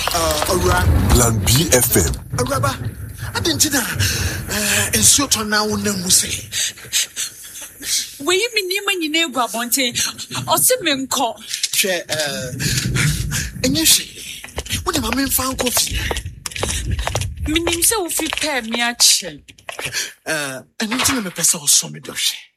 Plan B FM. Araba, I didn't know. And so to now, no say. Will you mean when you know Babonte or Simon call? Chair, and you see, what am I mean found coffee? Meaning so if you pay me a chin. And it's in a person or some doshi.